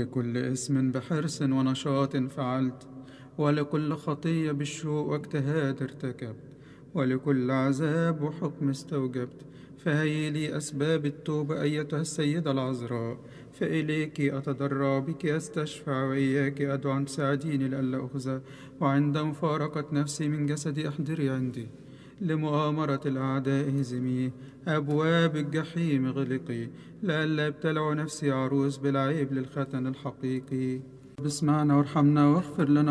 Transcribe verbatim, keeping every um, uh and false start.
لكل اسم بحرص ونشاط فعلت، ولكل خطية بالشوق واجتهاد ارتكبت، ولكل عذاب وحكم استوجبت. فهي لي أسباب التوبة أيتها السيدة العذراء، فإليك أتضرع، بك أستشفع، وإياك أدعو أن تساعديني لئلا أخزى، وعند مفارقة نفسي من جسدي أحضري عندي. لمؤامرة الأعداء هزمي، أبواب الجحيم غلقي، لئلا ابتلع نفسي عروس بالعيب للختن الحقيقي. باسمعنا وارحمنا واغفر لنا